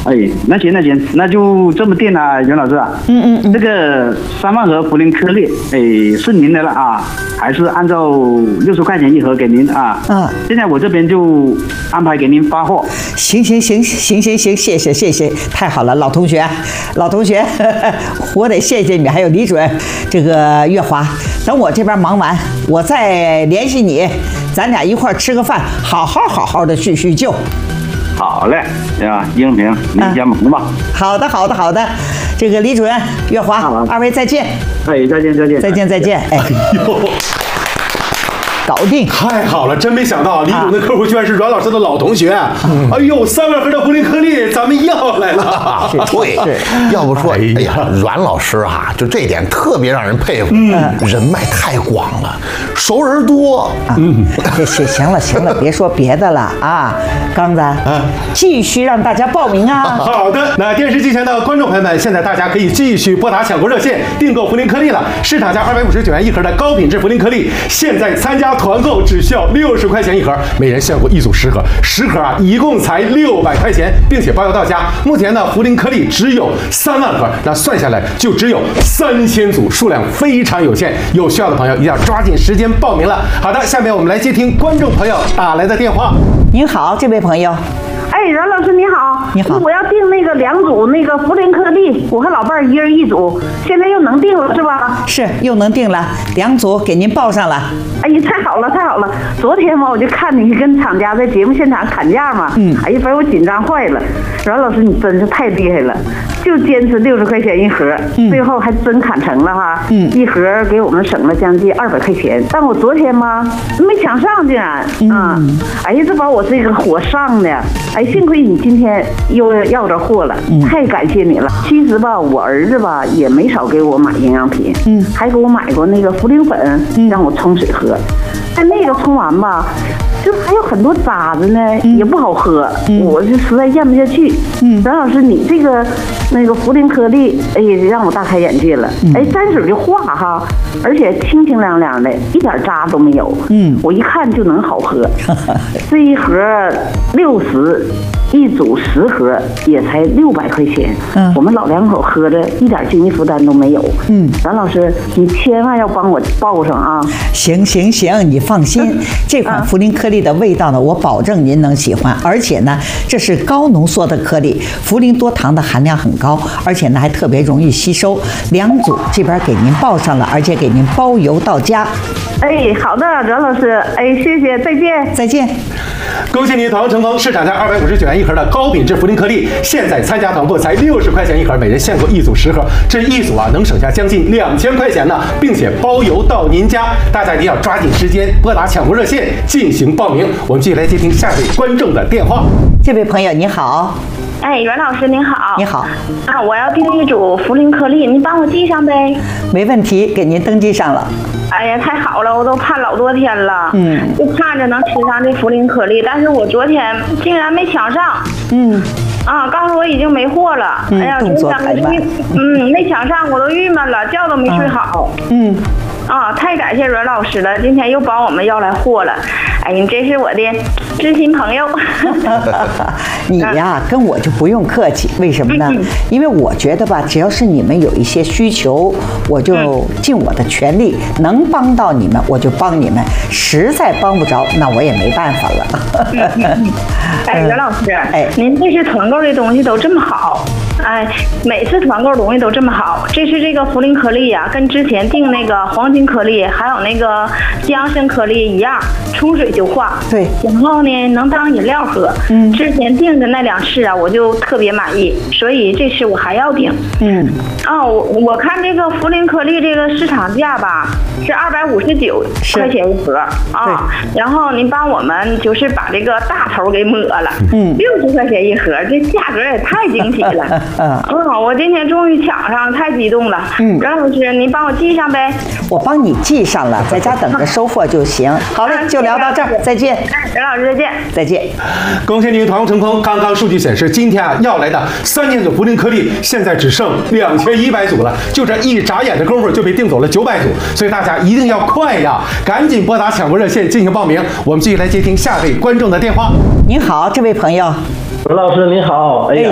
哎，那行，那就这么定了，袁老师啊。这个3万盒茯苓颗粒，哎，是您的了啊，还是按照60块钱一盒给您啊？现在我这边就安排给您发货。 行，谢谢，太好了，老同学，我得谢谢你，还有李准，这个月华。等我这边忙完，我再联系你，咱俩一块儿吃个饭，好好的叙叙旧。 好嘞，啊，英明，你先忙吧。 好的，这个李主任、月华，二位再见。 哎，再见。 哎呦，搞定！ 太好了，真没想到李总的客户居然是阮老师的老同学。哎呦，3万盒的茯苓颗粒，咱们要来了。 对，要不说，哎呀，阮老师啊，就这点特别让人佩服。人脉太广了，熟人多。 行了，别说别的了啊，刚子，继续让大家报名啊。 好的，那电视机前的观众朋友们，现在大家可以继续拨打抢购热线订购茯苓颗粒了。市场价259元一盒的高品质茯苓颗粒，现在参加团购只需要60块钱一盒，每人限购一组10盒，10盒啊，一共才600块钱，并且包邮到家。目前呢，茯苓颗粒只有3万盒，那算下来就只有3000组，数量非常有限。有需要的朋友一定要抓紧时间报名了。好的，下面我们来接听观众朋友打来的电话。 您好，这位朋友。 哎，阮老师你好， 你好， 我要订那个2组那个茯苓颗粒，我和老伴儿一人1组，现在又能订了是吧？ 是，又能订了，2组给您报上了。 哎呀，太好了！昨天嘛，我就看你跟厂家在节目现场砍价嘛，哎呀，把我紧张坏了。阮老师，你真是太厉害了，就坚持60块钱一盒，最后还真砍成了哈，一盒给我们省了将近200块钱。但我昨天嘛没抢上，竟然哎呀，这把我这个火上的，哎，幸亏你今天又要着货了，太感谢你了。其实吧，我儿子吧也没少给我买营养品，还给我买过那个茯苓粉，让我冲水喝。但那个冲完吧，就还有很多渣子呢，也不好喝，我就实在咽不下去。阮老师，你这个那个茯苓颗粒，哎呀，让我大开眼界了。哎，沾水就化哈，而且清清凉凉的，一点渣都没有。我一看就能好喝。这一盒60，一组10盒，也才600块钱。我们老两口喝着一点经济负担都没有。阮老师，你千万要帮我报上啊！ 行，你放心，这款茯苓颗粒的味道呢，我保证您能喜欢。而且呢，这是高浓缩的颗粒，茯苓多糖的含量很高，而且呢还特别容易吸收。2组这边给您报上了，而且给您包邮到家。 哎，好的，阮老师，哎，谢谢，再见。 恭喜你团购成功！市场价259元一盒的高品质茯苓颗粒，现在参加团购才60块钱一盒，每人限购一组10盒，这一组啊能省下将近2000块钱呢，并且包邮到您家。大家一定要抓紧时间拨打抢购热线进行报名。我们继续来接听下位观众的电话。 这位朋友你好。 哎，阮老师您好。 你好。 啊，我要订一组茯苓颗粒，您帮我记上呗。 没问题，给您登记上了。 哎呀，太好了，我都盼老多天了，就盼着能吃上这茯苓颗粒，但是我昨天竟然没抢上，告诉我已经没货了，哎呀， 动作太慢， 没抢上，我都郁闷了，觉都没睡好，太感谢阮老师了，今天又帮我们要来货了，哎，你真是我的知心朋友。 你呀，跟我就不用客气，为什么呢？因为我觉得吧，只要是你们有一些需求，我就尽我的全力，能帮到你们我就帮你们，实在帮不着，那我也没办法了。 哎，袁老师，您这次团购的东西都这么好。哎，每次团购东西都这么好，这是这个茯苓颗粒呀，跟之前订那个黄金颗粒还有那个江参颗粒一样，冲水就化。 对， 然后呢能当饮料喝。之前订的那2次啊，我就特别满意，所以这次我还要订。我看这个茯苓颗粒这个市场价吧是259块钱一盒啊，然后您帮我们就是把这个大头给抹了，60块钱一盒，这价格也太惊喜了。我今天终于抢上，太激动了。阮老师，您帮我记上呗。 我帮你记上了，在家等着收货就行。好嘞，就聊到这儿，再见。 阮老师再见。 再见。 恭喜您团购成功！刚刚数据显示，今天啊要来的3000组茯苓颗粒，现在只剩2100组了，就这一眨眼的功夫就被订走了900组，所以大家一定要快呀，赶紧拨打抢购热线进行报名。我们继续来接听下位观众的电话。 您好，这位朋友。 阮老师您好，哎呀。